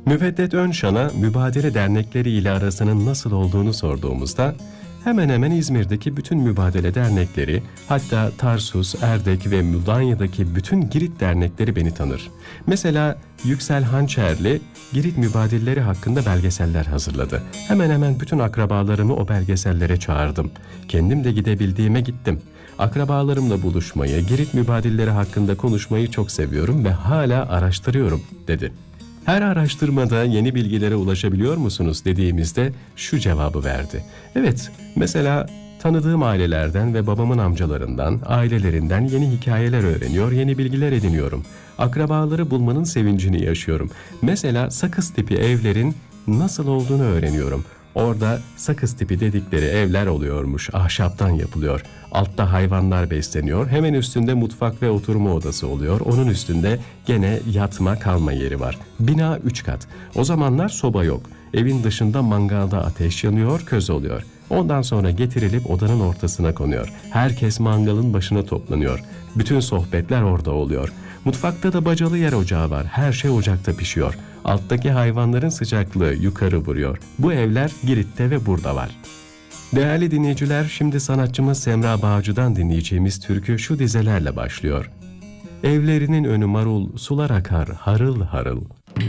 Müveddet Önşan'a mübadele dernekleri ile arasının nasıl olduğunu sorduğumuzda, hemen hemen İzmir'deki bütün mübadele dernekleri, hatta Tarsus, Erdek ve Mudanya'daki bütün Girit dernekleri beni tanır. Mesela Yüksel Hançerli, Girit mübadilleri hakkında belgeseller hazırladı. Hemen hemen bütün akrabalarımı o belgesellere çağırdım. Kendim de gidebildiğime gittim. Akrabalarımla buluşmayı, Girit mübadilleri hakkında konuşmayı çok seviyorum ve hala araştırıyorum, dedi. Her araştırmada yeni bilgilere ulaşabiliyor musunuz dediğimizde şu cevabı verdi. Evet, mesela tanıdığım ailelerden ve babamın amcalarından, ailelerinden yeni hikayeler öğreniyor, yeni bilgiler ediniyorum. Akrabaları bulmanın sevincini yaşıyorum. Mesela sakız tipi evlerin nasıl olduğunu öğreniyorum. Orada sakız tipi dedikleri evler oluyormuş, ahşaptan yapılıyor. Altta hayvanlar besleniyor, hemen üstünde mutfak ve oturma odası oluyor. Onun üstünde gene yatma kalma yeri var. Bina 3 kat. O zamanlar soba yok. Evin dışında mangalda ateş yanıyor, köz oluyor. Ondan sonra getirilip odanın ortasına konuyor. Herkes mangalın başına toplanıyor. Bütün sohbetler orada oluyor. Mutfakta da bacalı yer ocağı var. Her şey ocakta pişiyor. Alttaki hayvanların sıcaklığı yukarı vuruyor. Bu evler Girit'te ve burada var. Değerli dinleyiciler, şimdi sanatçımız Semra Bağcı'dan dinleyeceğimiz türkü şu dizelerle başlıyor. Evlerinin önü marul, sular akar harıl harıl.